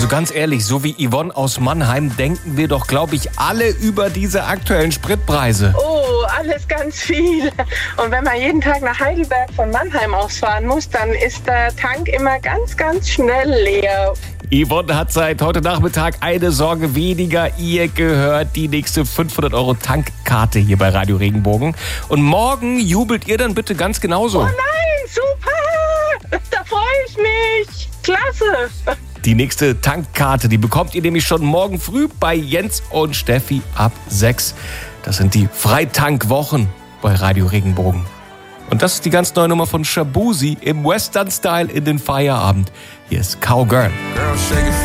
Also ganz ehrlich, so wie Yvonne aus Mannheim denken wir doch, glaube ich, alle über diese aktuellen Spritpreise. Oh, alles ganz viel. Und wenn man jeden Tag nach Heidelberg von Mannheim aus fahren muss, dann ist der Tank immer ganz, ganz schnell leer. Yvonne hat seit heute Nachmittag eine Sorge weniger. Ihr gehört die nächste 500 € Tankkarte hier bei Radio Regenbogen. Und morgen jubelt ihr dann bitte ganz genauso. Oh nein, super! Da freue ich mich. Klasse. Die nächste Tankkarte, die bekommt ihr nämlich schon morgen früh bei Jens und Steffi ab 6. Das sind die Freitank-Wochen bei Radio Regenbogen. Und das ist die ganz neue Nummer von Shaboozey im Western-Style in den Feierabend. Hier ist Cowgirl.